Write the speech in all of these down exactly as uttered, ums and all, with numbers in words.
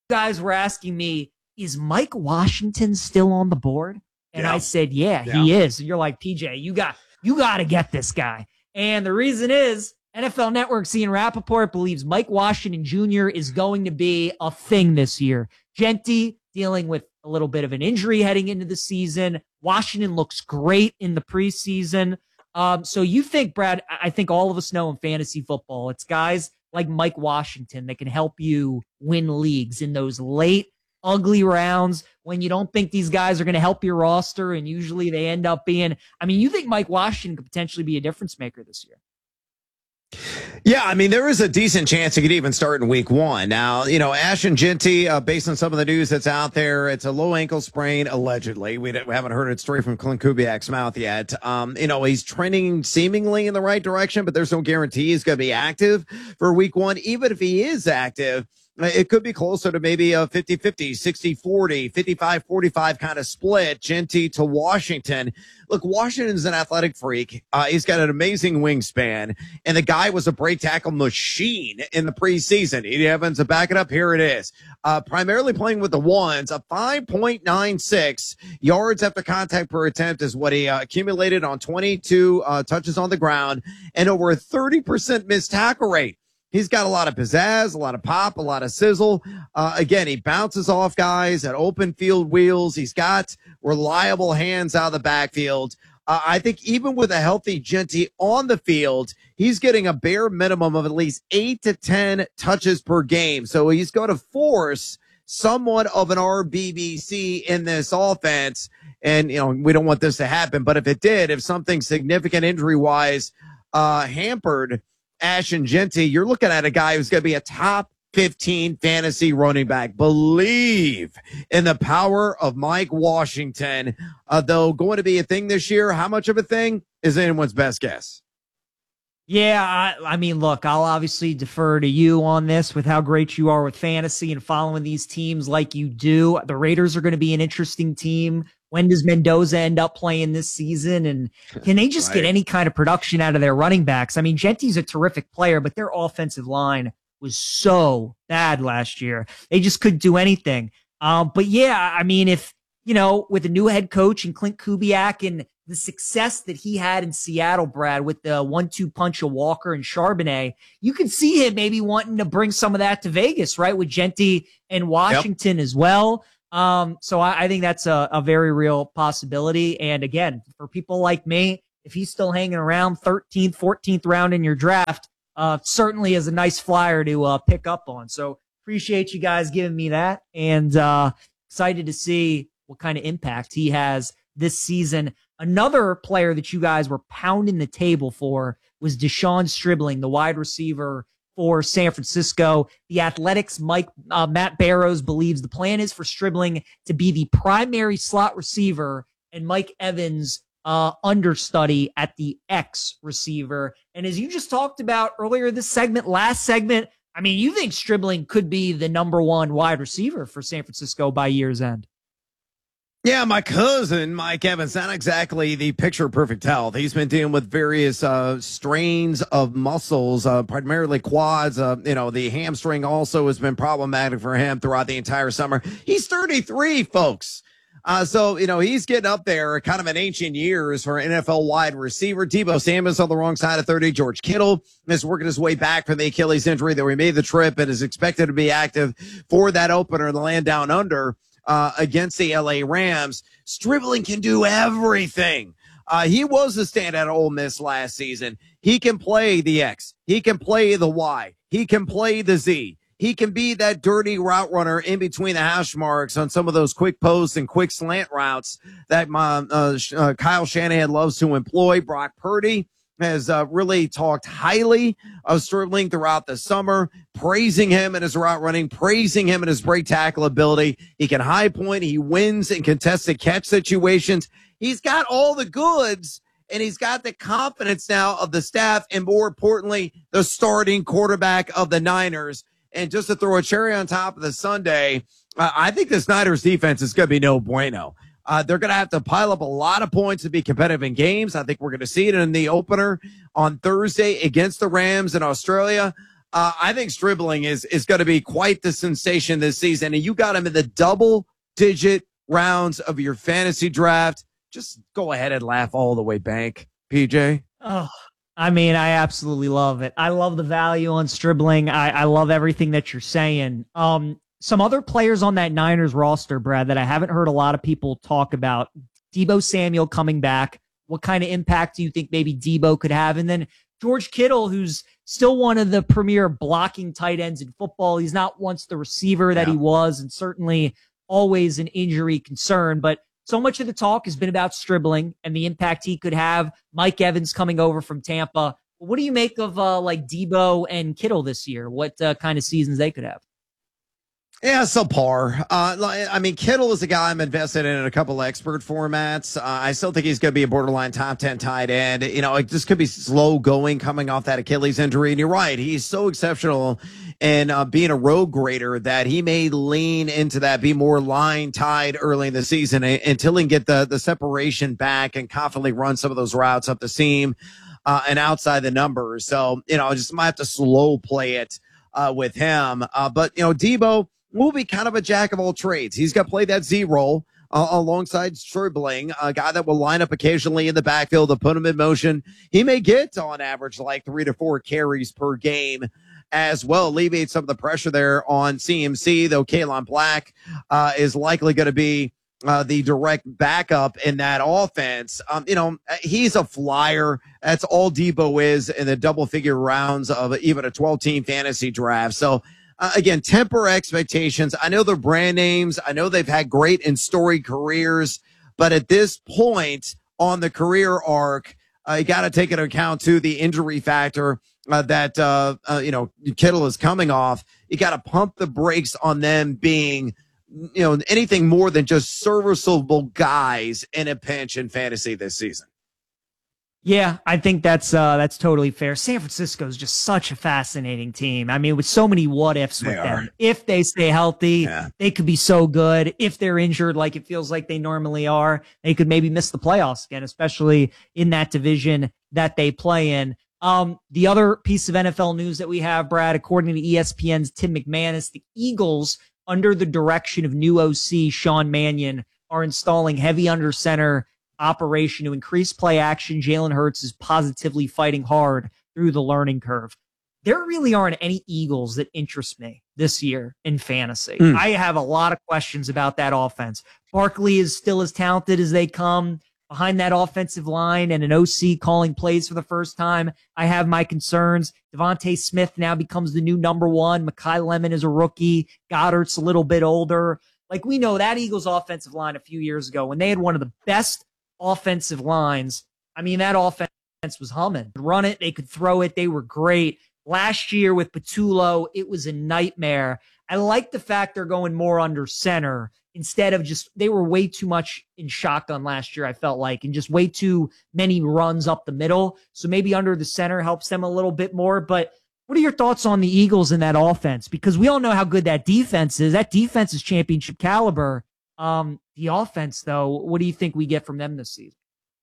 guys were asking me, is Mike Washington still on the board? And yeah. I said, yeah, yeah, he is. And you're like, P J, you got you got to get this guy. And the reason is N F L Network's Ian Rappaport believes Mike Washington Junior is going to be a thing this year. Genty dealing with a little bit of an injury heading into the season. Washington looks great in the preseason. Um, so you think, Brad, I think all of us know in fantasy football, it's guys like Mike Washington that can help you win leagues in those late, ugly rounds when you don't think these guys are going to help your roster, and usually they end up being, I mean, you think Mike Washington could potentially be a difference maker this year? Yeah, I mean, there is a decent chance he could even start in week one. Now, you know, Ashton Genty, uh, based on some of the news that's out there, it's a low ankle sprain, allegedly. We, we haven't heard it straight from Clint Kubiak's mouth yet. Um, you know, he's trending seemingly in the right direction, but there's no guarantee he's going to be active for week one. Even if he is active, it could be closer to maybe a fifty fifty, sixty forty, fifty-five forty-five kind of split, Genty to Washington. Look, Washington's an athletic freak. Uh, he's got an amazing wingspan, and the guy was a break tackle machine in the preseason. Edie Evans, to back it up, here it is. Uh, primarily playing with the ones, a five point nine six yards after contact per attempt is what he uh, accumulated on twenty-two uh, touches on the ground, and over a thirty percent missed tackle rate. He's got a lot of pizzazz, a lot of pop, a lot of sizzle. Uh, again, he bounces off guys at open field wheels. He's got reliable hands out of the backfield. Uh, I think even with a healthy Genty on the field, he's getting a bare minimum of at least eight to ten touches per game. So he's going to force somewhat of an R B B C in this offense. And, you know, we don't want this to happen, but if it did, if something significant injury-wise uh, hampered Ashton Genty, you're looking at a guy who's going to be a top fifteen fantasy running back. Believe in the power of Mike Washington. Uh, though going to be a thing this year, how much of a thing is anyone's best guess? Yeah, I, I mean, look, I'll obviously defer to you on this with how great you are with fantasy and following these teams like you do. The Raiders are going to be an interesting team. When does Mendoza end up playing this season? And can they just right. get any kind of production out of their running backs? I mean, Genty's a terrific player, but their offensive line was so bad last year. They just couldn't do anything. Um, but yeah, I mean, if, you know, with a new head coach and Clint Kubiak and the success that he had in Seattle, Brad, with the one two punch of Walker and Charbonnet, you can see him maybe wanting to bring some of that to Vegas, right? With Genty and Washington yep. as well. Um, so I, I think that's a, a very real possibility. And again, for people like me, if he's still hanging around thirteenth, fourteenth round in your draft, uh, certainly is a nice flyer to uh, pick up on. So appreciate you guys giving me that, and uh, excited to see what kind of impact he has this season. Another player that you guys were pounding the table for was Deshaun Stribling, the wide receiver for San Francisco. The Athletics' Mike uh, Matt Barrows believes the plan is for Stribling to be the primary slot receiver and Mike Evans uh, understudy at the X receiver. And as you just talked about earlier this segment, last segment, I mean, you think Stribling could be the number one wide receiver for San Francisco by year's end? Yeah, my cousin, Mike Evans, not exactly the picture of perfect health. He's been dealing with various uh, strains of muscles, uh, primarily quads. Uh, you know, the hamstring also has been problematic for him throughout the entire summer. He's thirty-three, folks. Uh, so, you know, he's getting up there kind of in ancient years for an N F L wide receiver. Deebo Samuel's on the wrong side of thirty. George Kittle is working his way back from the Achilles injury, though he made the trip and is expected to be active for that opener in the land down under. Uh, against the L A Rams. Stribling can do everything. Uh, he was a standout at Ole Miss last season. He can play the X. He can play the Y. He can play the Z. He can be that dirty route runner in between the hash marks on some of those quick posts and quick slant routes that uh, uh, uh, Kyle Shanahan loves to employ. Brock Purdy has uh, really talked highly of Stribling throughout the summer, praising him in his route running, praising him in his break tackle ability. He can high point. He wins in contested catch situations. He's got all the goods, and he's got the confidence now of the staff, and more importantly, the starting quarterback of the Niners. And just to throw a cherry on top of the sundae, uh, I think this Niners defense is going to be no bueno. Uh, they're going to have to pile up a lot of points to be competitive in games. I think we're going to see it in the opener on Thursday against the Rams in Australia. Uh, I think Stribling is is going to be quite the sensation this season, and you got him in the double-digit rounds of your fantasy draft. Just go ahead and laugh all the way bank, P J. Oh, I mean, I absolutely love it. I love the value on Stribling. I, I love everything that you're saying. Um, some other players on that Niners roster, Brad, that I haven't heard a lot of people talk about. Deebo Samuel coming back. What kind of impact do you think maybe Deebo could have? And then George Kittle, who's still one of the premier blocking tight ends in football. He's not once the receiver that yeah. he was, and certainly always an injury concern. But so much of the talk has been about Stribling and the impact he could have. Mike Evans coming over from Tampa. What do you make of uh, like Deebo and Kittle this year? What uh, kind of seasons they could have? Yeah, subpar. Uh, I mean, Kittle is a guy I'm invested in in a couple expert formats. Uh, I still think he's going to be a borderline top ten tight end. You know, it just could be slow going coming off that Achilles injury. And you're right. He's so exceptional in uh, being a road grader that he may lean into that, be more line tied early in the season until he can get the, the separation back and confidently run some of those routes up the seam uh, and outside the numbers. So, you know, I just might have to slow play it uh, with him. Uh, but, you know, Deebo will be kind of a jack of all trades. He's got to play that Z role uh, alongside Stribling, a guy that will line up occasionally in the backfield to put him in motion. He may get on average like three to four carries per game as well, alleviate some of the pressure there on C M C, though Kalen Black uh, is likely going to be uh, the direct backup in that offense. Um, you know, he's a flyer. That's all Deebo is in the double figure rounds of even a twelve team fantasy draft. So, Uh, again, temper expectations. I know they're brand names. I know they've had great and storied careers, but at this point on the career arc, uh, you got to take into account too the injury factor uh, that uh, uh, you know Kittle is coming off. You got to pump the brakes on them being, you know, anything more than just serviceable guys in a pinch in fantasy this season. Yeah, I think that's uh, that's totally fair. San Francisco is just such a fascinating team. I mean, with so many what ifs with them. If they stay healthy, yeah. they could be so good. If they're injured, like it feels like they normally are, they could maybe miss the playoffs again, especially in that division that they play in. Um, the other piece of N F L news that we have, Brad, according to E S P N's Tim McManus, the Eagles, under the direction of new O C Sean Mannion, are installing heavy under center operation to increase play action. Jalen Hurts is positively fighting hard through the learning curve. There really aren't any Eagles that interest me this year in fantasy. Mm. I have a lot of questions about that offense. Barkley is still as talented as they come behind that offensive line, and an O C calling plays for the first time. I have my concerns. Devontae Smith now becomes the new number one. Mekhi Lemon is a rookie. Goddard's a little bit older. Like, we know that Eagles offensive line a few years ago when they had one of the best offensive lines. I mean, that offense was humming. Run it, they could throw it, they were great. Last year with Patullo, it was a nightmare. I like the fact they're going more under center instead of just, they were way too much in shotgun last year, I felt like, and just way too many runs up the middle. So maybe under the center helps them a little bit more. But what are your thoughts on the Eagles in that offense? Because we all know how good that defense is. That defense is championship caliber. Um, the offense, though, what do you think we get from them this season?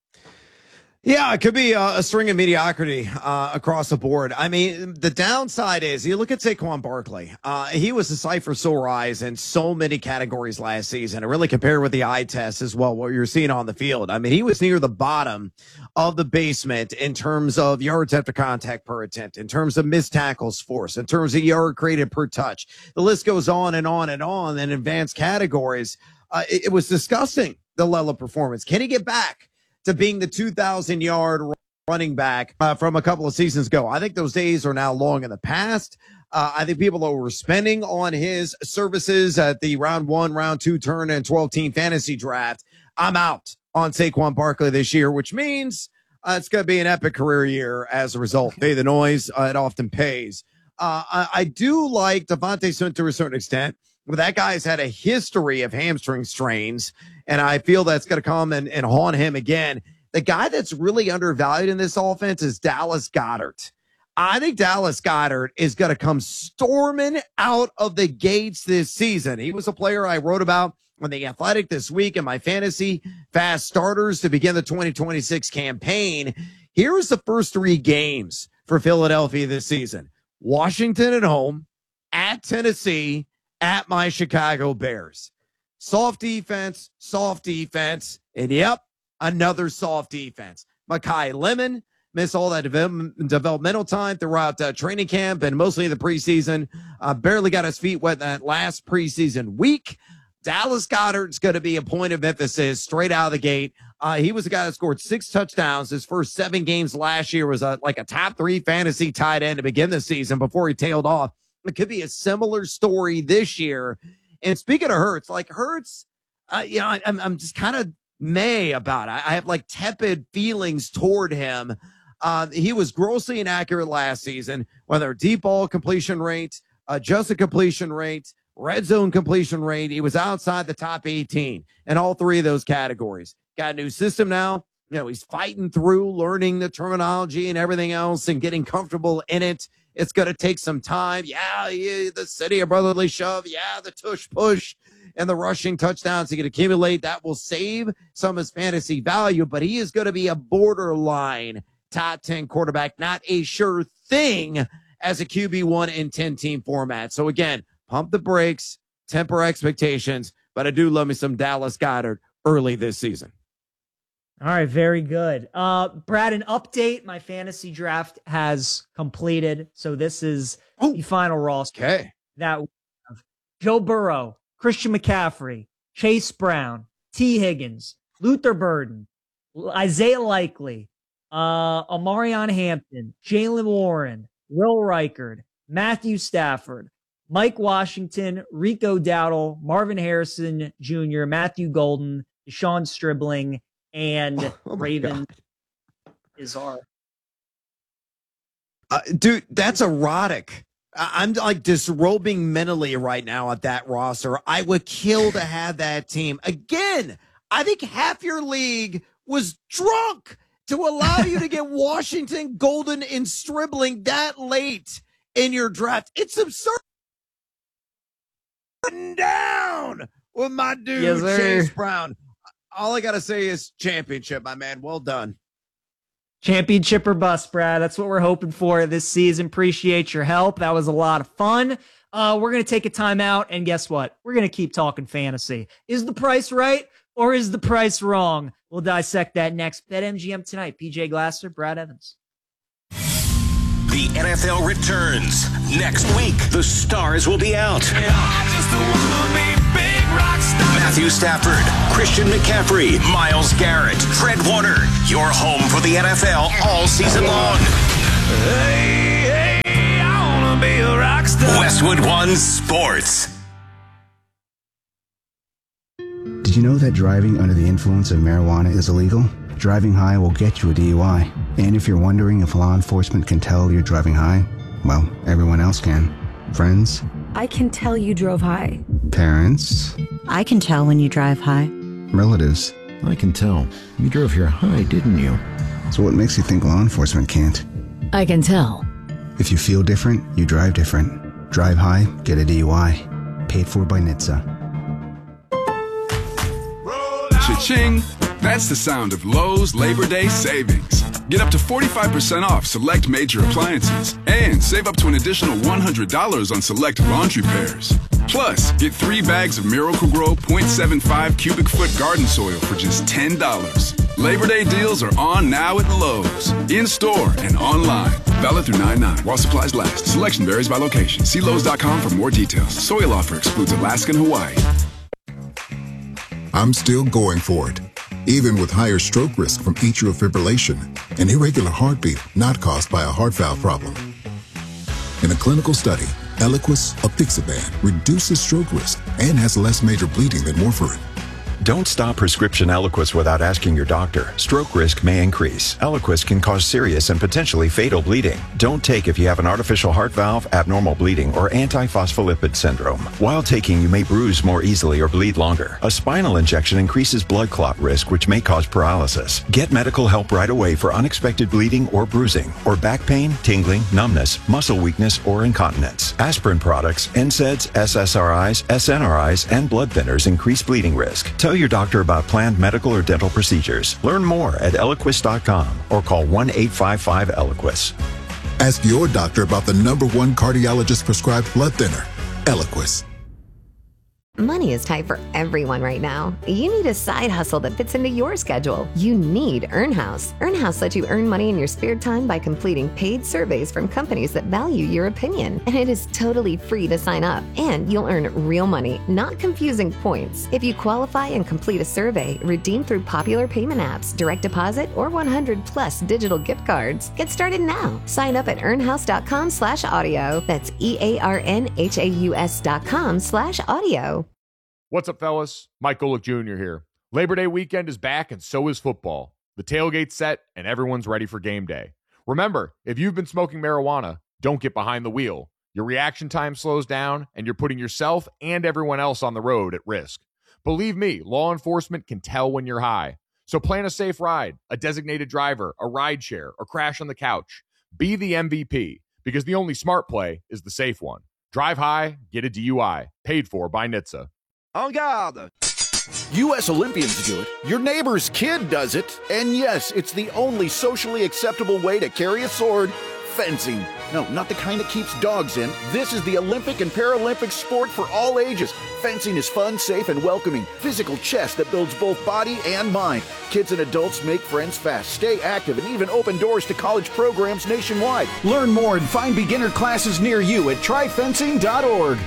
Yeah, it could be a, a string of mediocrity uh, across the board. I mean, the downside is you look at Saquon Barkley. Uh, he was a sight for sore eyes in so many categories last season. I really compared with the eye test as well, what you're seeing on the field. I mean, he was near the bottom of the basement in terms of yards after contact per attempt, in terms of missed tackles forced, in terms of yard created per touch. The list goes on and on and on in advanced categories. Uh, it, it was disgusting, the level of performance. Can he get back to being the two thousand yard running back uh, from a couple of seasons ago? I think those days are now long in the past. Uh, I think people are spending on his services at the round one, round two turn and twelve team fantasy draft. I'm out on Saquon Barkley this year, which means uh, it's going to be an epic career year as a result. Pay the noise. Uh, it often pays. Uh, I, I do like Devontae Smith to a certain extent. Well, that guy's had a history of hamstring strains, and I feel that's going to come and, and haunt him again. The guy that's really undervalued in this offense is Dallas Goedert. I think Dallas Goedert is going to come storming out of the gates this season. He was a player I wrote about on The Athletic this week in my fantasy fast starters to begin the twenty twenty-six campaign. Here's the first three games for Philadelphia this season. Washington at home, at Tennessee, at my Chicago Bears. Soft defense, soft defense, and yep, another soft defense. Mekhi Lemon missed all that develop- developmental time throughout uh, training camp and mostly the preseason. Uh, barely got his feet wet that last preseason week. Dallas Goedert's going to be a point of emphasis straight out of the gate. Uh, he was a guy that scored six touchdowns. His first seven games last year was a, like a top three fantasy tight end to begin the season before he tailed off. It could be a similar story this year. And speaking of Hurts, like Hurts, uh, you know, I, I'm, I'm just kind of meh about it. I have like tepid feelings toward him. Uh, he was grossly inaccurate last season, whether deep ball completion rate, adjusted completion rate, red zone completion rate. He was outside the top eighteen in all three of those categories. Got a new system now. You know, he's fighting through learning the terminology and everything else and getting comfortable in it. It's going to take some time. Yeah, yeah, the city of brotherly shove. Yeah, the tush push and the rushing touchdowns he can accumulate. That will save some of his fantasy value, but he is going to be a borderline top ten quarterback, not a sure thing as a Q B one in ten-team format. So again, pump the brakes, temper expectations, but I do love me some Dallas Goedert early this season. All right, very good. Uh, Brad, an update. My fantasy draft has completed, so this is oh, the final roster. Okay. That we have Joe Burrow, Christian McCaffrey, Chase Brown, T. Higgins, Luther Burden, Isaiah Likely, uh, Amarion Hampton, Jalen Warren, Will Reichard, Matthew Stafford, Mike Washington, Rico Dowdle, Marvin Harrison Junior, Matthew Golden, Deshaun Stribling, and oh, oh Raven is our. Uh, dude, that's erotic. I- I'm like disrobing mentally right now at that roster. I would kill to have that team. Again, I think half your league was drunk to allow you to get Washington, Golden, and Stribling that late in your draft. It's absurd. Down with my dude, yes, Chase Brown. All I got to say is championship, my man. Well done. Championship or bust, Brad. That's what we're hoping for this season. Appreciate your help. That was a lot of fun. Uh, we're going to take a timeout, and guess what? We're going to keep talking fantasy. Is the price right or is the price wrong? We'll dissect that next. BetMGM tonight. P J Glasser, Brad Evans. The N F L returns next week. The stars will be out. I just wanna be big rock star. Matthew Stafford, Christian McCaffrey, Myles Garrett, Fred Warner. Your home for the N F L all season long. Hey, hey, I wanna be a rock star. Westwood One Sports. Did you know that driving under the influence of marijuana is illegal? Driving high will get you a D U I. And if you're wondering if law enforcement can tell you're driving high, well, everyone else can. Friends? I can tell you drove high. Parents? I can tell when you drive high. Relatives? I can tell. You drove here high, didn't you? So what makes you think law enforcement can't? I can tell. If you feel different, you drive different. Drive high, get a D U I. Paid for by N H T S A. Cha-ching! That's the sound of Lowe's Labor Day savings. Get up to forty-five percent off select major appliances and save up to an additional one hundred dollars on select laundry pairs. Plus, get three bags of Miracle-Gro point seven five cubic foot garden soil for just ten dollars. Labor Day deals are on now at Lowe's. In-store and online. Valid through nine nine while supplies last. Selection varies by location. See Lowe's dot com for more details. Soil offer excludes Alaska and Hawaii. I'm still going for it, even with higher stroke risk from atrial fibrillation, an irregular heartbeat not caused by a heart valve problem. In a clinical study, Eliquis apixaban reduces stroke risk and has less major bleeding than warfarin. Don't stop prescription Eliquis without asking your doctor. Stroke risk may increase. Eliquis can cause serious and potentially fatal bleeding. Don't take if you have an artificial heart valve, abnormal bleeding, or antiphospholipid syndrome. While taking, you may bruise more easily or bleed longer. A spinal injection increases blood clot risk, which may cause paralysis. Get medical help right away for unexpected bleeding or bruising, or back pain, tingling, numbness, muscle weakness, or incontinence. Aspirin products, N SAIDs, S S R Is, S N R Is, and blood thinners increase bleeding risk. Tell your doctor about planned medical or dental procedures. Learn more at Eliquis dot com or call one eight five five Eliquis. Ask your doctor about the number one cardiologist prescribed blood thinner, Eliquis. Money is tight for everyone right now. You need a side hustle that fits into your schedule. You need EarnHouse. EarnHouse lets you earn money in your spare time by completing paid surveys from companies that value your opinion. And it is totally free to sign up. And you'll earn real money, not confusing points. If you qualify and complete a survey, redeem through popular payment apps, direct deposit, or one hundred plus digital gift cards. Get started now. Sign up at earnhouse.com slash audio. That's E-A-R-N-H-A-U-S dot com slash audio. What's up, fellas? Mike Golick Junior here. Labor Day weekend is back, and so is football. The tailgate's set, and everyone's ready for game day. Remember, if you've been smoking marijuana, don't get behind the wheel. Your reaction time slows down, and you're putting yourself and everyone else on the road at risk. Believe me, law enforcement can tell when you're high. So plan a safe ride, a designated driver, a ride share, or crash on the couch. Be the M V P, because the only smart play is the safe one. Drive high, get a D U I. Paid for by N H T S A. En garde! U S Olympians do it. Your neighbor's kid does it. And yes, it's the only socially acceptable way to carry a sword. Fencing. No, not the kind that keeps dogs in. This is the Olympic and Paralympic sport for all ages. Fencing is fun, safe, and welcoming. Physical chess that builds both body and mind. Kids and adults make friends fast, stay active, and even open doors to college programs nationwide. Learn more and find beginner classes near you at try fencing dot org.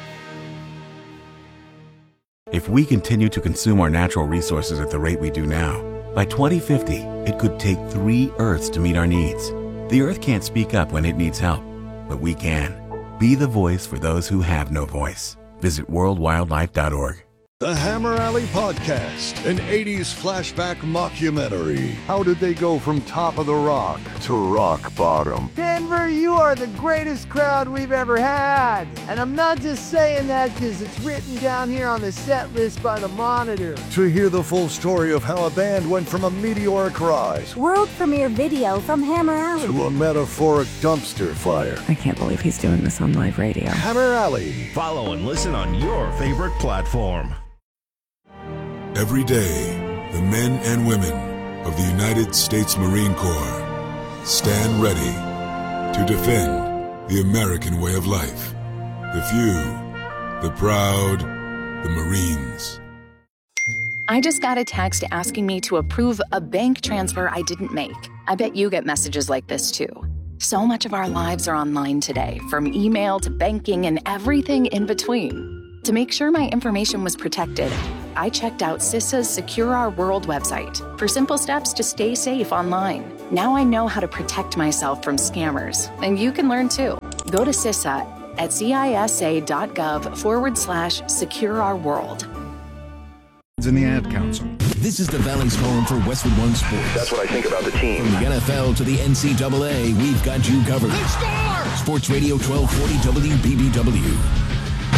If we continue to consume our natural resources at the rate we do now, by twenty fifty, it could take three Earths to meet our needs. The Earth can't speak up when it needs help, but we can. Be the voice for those who have no voice. Visit world wildlife dot org. The Hammer Alley Podcast, an eighties flashback mockumentary. How did they go from top of the rock to rock bottom? Denver, you are the greatest crowd we've ever had. And I'm not just saying that because it's written down here on the set list by the Monitor. To hear the full story of how a band went from a meteoric rise, world premiere video from Hammer Alley, to a metaphoric dumpster fire. I can't believe he's doing this on live radio. Hammer Alley. Follow and listen on your favorite platform. Every day, the men and women of the United States Marine Corps stand ready to defend the American way of life. The few, the proud, the Marines. I just got a text asking me to approve a bank transfer I didn't make. I bet you get messages like this too. So much of our lives are online today, from email to banking and everything in between. To make sure my information was protected, I checked out CISA's Secure Our World website for simple steps to stay safe online. Now I know how to protect myself from scammers, and you can learn too. Go to CISA at cisa.gov forward slash secure our world. In the Ad Council. This is the Valley's home for Westwood One Sports. That's what I think about the team. From the N F L to the N C double A, we've got you covered. They score! Sports Radio twelve forty W B B W.